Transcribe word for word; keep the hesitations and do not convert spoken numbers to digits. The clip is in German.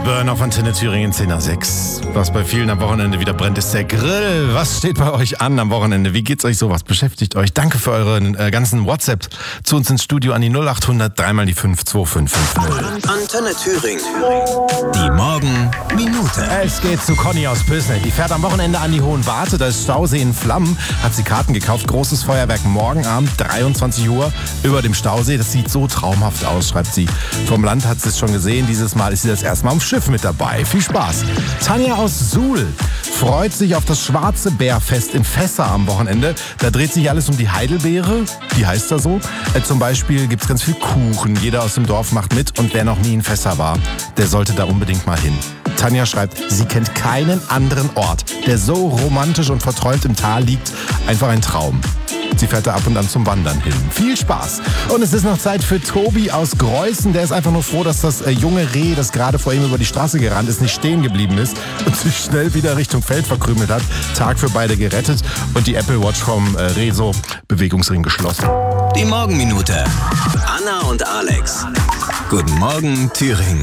Burn auf Antenne Thüringen zehn nach sechs. Was bei vielen am Wochenende wieder brennt, ist der Grill. Was steht bei euch an am Wochenende? Wie geht's euch so? Was beschäftigt euch? Danke für euren äh, ganzen WhatsApp zu uns ins Studio an die null acht hundert dreimal die fünf zwei fünf fünf null. Antenne Thüringen. Die Morgenminute. Es geht zu Conny aus Pösneck. Die fährt am Wochenende an die Hohen Warte. Da ist Stausee in Flammen. Hat sie Karten gekauft. Großes Feuerwerk morgen Abend, dreiundzwanzig Uhr, über dem Stausee. Das sieht so traumhaft aus, schreibt sie. Vom Land hat sie es schon gesehen. Dieses Mal ist sie das erste Mal am Schiff mit dabei. Viel Spaß. Tanja aus Suhl freut sich auf das Schwarze Bärfest in Fässer am Wochenende. Da dreht sich alles um die Heidelbeere. Die heißt da so. Äh, zum Beispiel gibt es ganz viel Kuchen. Jeder aus dem Dorf macht mit. Und wer noch nie in Fässer war, der sollte da unbedingt mal hin. Tanja schreibt, sie kennt keinen anderen Ort, der so romantisch und verträumt im Tal liegt. Einfach ein Traum. Sie fährt da ab und an zum Wandern hin. Viel Spaß. Und es ist noch Zeit für Tobi aus Greußen. Der ist einfach nur froh, dass das äh, junge Reh, das gerade vor ihm über die Straße gerannt ist, nicht stehen geblieben ist und sich schnell wieder Richtung Feld verkrümelt hat. Tag für beide gerettet und die Apple Watch vom äh, Rezo Bewegungsring geschlossen. Die Morgenminute. Anna und Alex. Guten Morgen, Thüringen.